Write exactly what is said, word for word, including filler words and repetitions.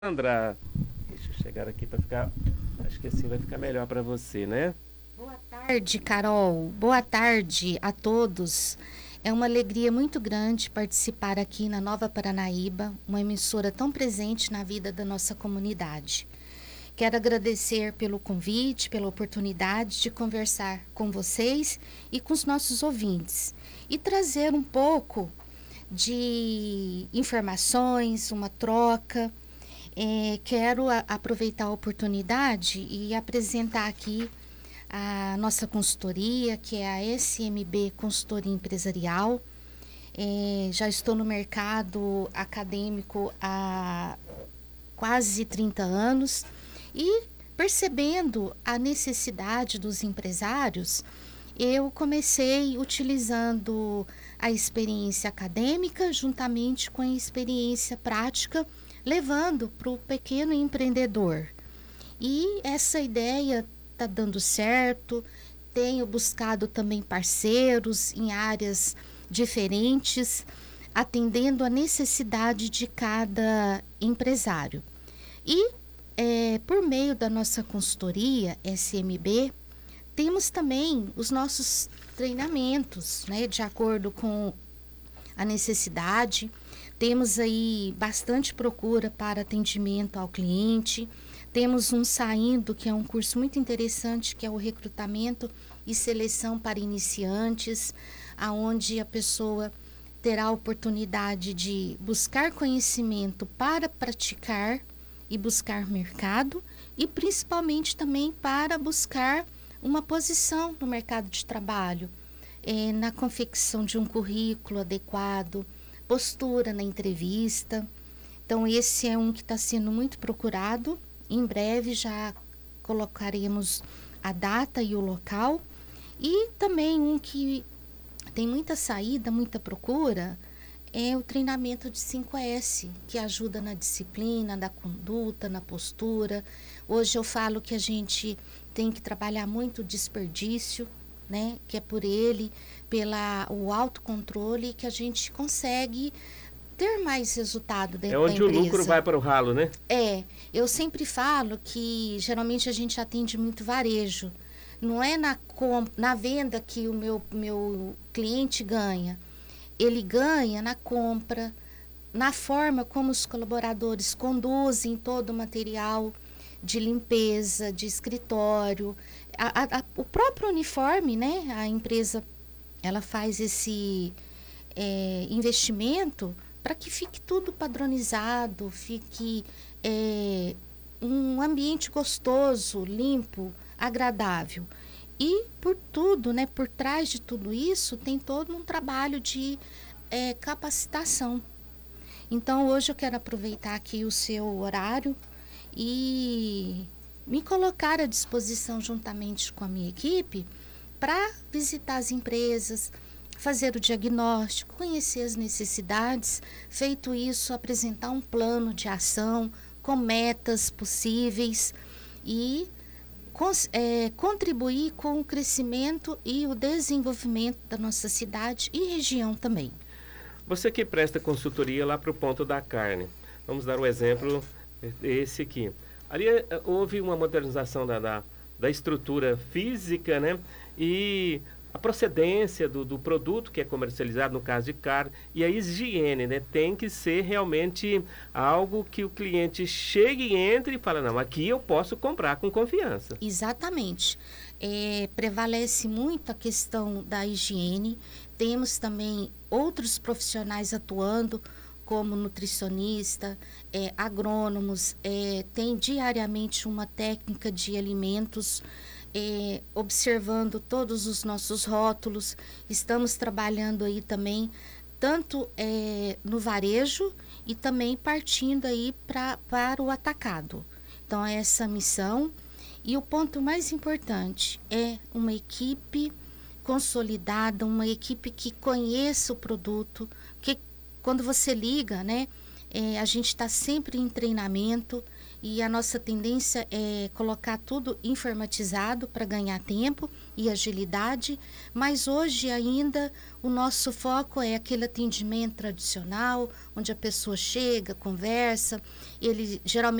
Sandra, deixa eu chegar aqui para ficar. Acho que assim vai ficar melhor para você, né? Boa tarde, Carol. Boa tarde a todos. É uma alegria muito grande participar aqui na Nova Paranaíba, uma emissora tão presente na vida da nossa comunidade. Quero agradecer pelo convite, pela oportunidade de conversar com vocês e com os nossos ouvintes e trazer um pouco de informações, uma troca. É, quero a, aproveitar a oportunidade e apresentar aqui a nossa consultoria, que é a S M B Consultoria Empresarial. É, já estou no mercado acadêmico há quase trinta anos e percebendo a necessidade dos empresários, eu comecei utilizando a experiência acadêmica juntamente com a experiência prática, levando para o pequeno empreendedor. E essa ideia está dando certo. Tenho buscado também parceiros em áreas diferentes, atendendo a necessidade de cada empresário. E é, por meio da nossa consultoria S M B, temos também os nossos treinamentos, né, de acordo com a necessidade. Temos aí bastante procura para atendimento ao cliente. Temos um saindo, que é um curso muito interessante, que é o recrutamento e seleção para iniciantes, aonde a pessoa terá a oportunidade de buscar conhecimento para praticar e buscar mercado e principalmente também para buscar uma posição no mercado de trabalho, é, na confecção de um currículo adequado, postura na entrevista. Então, esse é um que está sendo muito procurado. Em breve já colocaremos a data e o local. E também um que tem muita saída, muita procura, é o treinamento de cinco S, que ajuda na disciplina, na conduta, na postura. Hoje eu falo que a gente tem que trabalhar muito o desperdício, né? Que é por ele, pela o autocontrole, que a gente consegue ter mais resultado É dentro da onde o lucro empresa. vai para o ralo, né? É, eu sempre falo que geralmente a gente atende muito varejo. Não é na, com, na venda que o meu, meu cliente ganha. Ele ganha na compra, na forma como os colaboradores conduzem todo o material de limpeza, de escritório. A, a, a, o próprio uniforme, né? A empresa ela faz esse é, investimento para que fique tudo padronizado, fique é, um ambiente gostoso, limpo, agradável. E por tudo, né, por trás de tudo isso, tem todo um trabalho de é, capacitação. Então, hoje eu quero aproveitar aqui o seu horário e me colocar à disposição juntamente com a minha equipe para visitar as empresas, fazer o diagnóstico, conhecer as necessidades, feito isso, apresentar um plano de ação com metas possíveis e cons- é, contribuir com o crescimento e o desenvolvimento da nossa cidade e região também. Você que presta consultoria lá para o ponto da carne. Vamos dar o um exemplo esse aqui. Ali eh, houve uma modernização da, da, da estrutura física, né? E a procedência do, do produto que é comercializado, no caso de carne, e a higiene, né? Tem que ser realmente algo que o cliente chegue e entre e fala, não, aqui eu posso comprar com confiança. Exatamente. É, prevalece muito a questão da higiene. Temos também outros profissionais atuando, como nutricionista, é, agrônomos, é, tem diariamente uma técnica de alimentos, é, observando todos os nossos rótulos. Estamos trabalhando aí também, tanto é, no varejo e também partindo aí pra, para o atacado. Então, é essa missão. E o ponto mais importante é uma equipe consolidada, uma equipe que conheça o produto, que quando você liga, né, é, a gente está sempre em treinamento e a nossa tendência é colocar tudo informatizado para ganhar tempo e agilidade, mas hoje ainda o nosso foco é aquele atendimento tradicional, onde a pessoa chega, conversa, ele geralmente